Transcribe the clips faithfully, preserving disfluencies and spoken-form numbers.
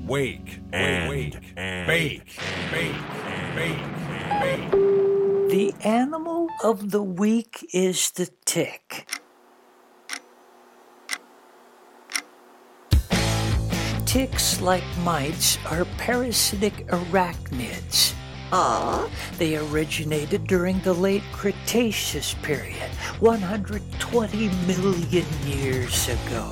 wake, and wake, and bake, bake, bake, bake. The animal of the week is the tick. Ticks, like mites, are parasitic arachnids. Aww. They originated during the late Cretaceous period, one hundred twenty million years ago.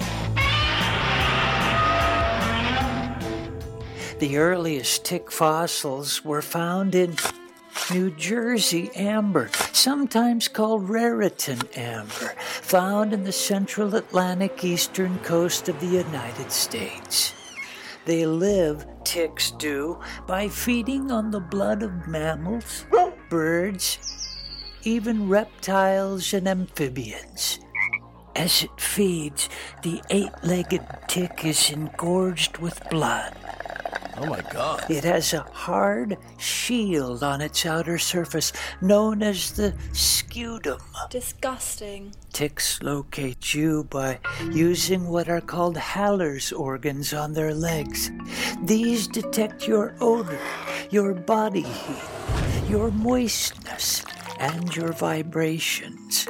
The earliest tick fossils were found in New Jersey amber, sometimes called Raritan amber, found in the central Atlantic eastern coast of the United States. They live, ticks do, by feeding on the blood of mammals, birds, even reptiles and amphibians. As it feeds, the eight-legged tick is engorged with blood. Oh my God. It has a hard shield on its outer surface known as the scutum. Disgusting. Ticks locate you by using what are called Haller's organs on their legs. These detect your odor, your body heat, your moistness, and your vibrations.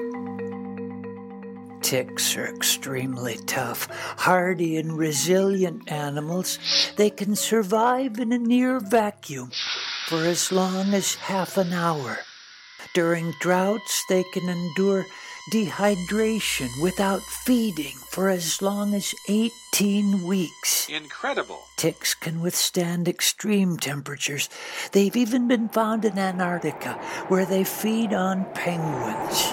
Ticks are extremely tough, hardy, and resilient animals. They can survive in a near vacuum for as long as half an hour. During droughts, they can endure dehydration without feeding for as long as eighteen weeks. Incredible. Ticks can withstand extreme temperatures. They've even been found in Antarctica, where they feed on penguins.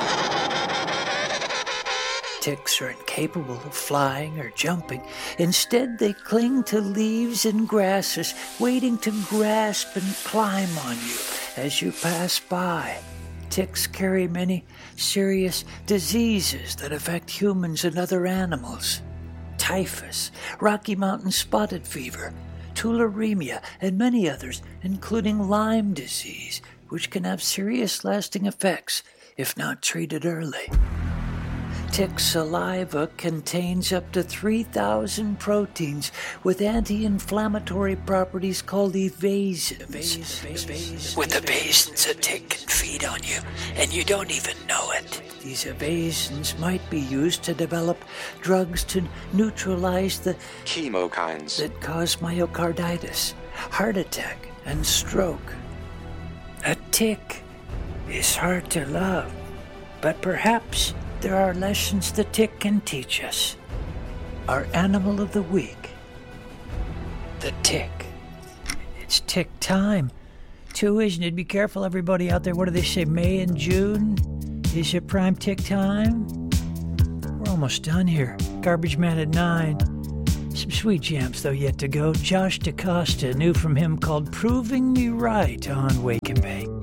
Ticks are incapable of flying or jumping. Instead, they cling to leaves and grasses, waiting to grasp and climb on you as you pass by. Ticks carry many serious diseases that affect humans and other animals. Typhus, Rocky Mountain spotted fever, tularemia, and many others, including Lyme disease, which can have serious lasting effects if not treated early. Tick saliva contains up to three thousand proteins with anti-inflammatory properties called evasins. With evasins, a tick can feed on you, and you don't even know it. These evasins might be used to develop drugs to neutralize the chemokines that cause myocarditis, heart attack, and stroke. A tick is hard to love, but perhaps there are lessons the tick can teach us. Our animal of the week, the tick. It's tick time, too, isn't it? Be careful, everybody out there. What do they say? May and June is your prime tick time. We're almost done here. Garbage Man at nine. Some sweet jams, though, yet to go. Josh DaCosta, new from him, called Proving Me Right on Wake and Bake.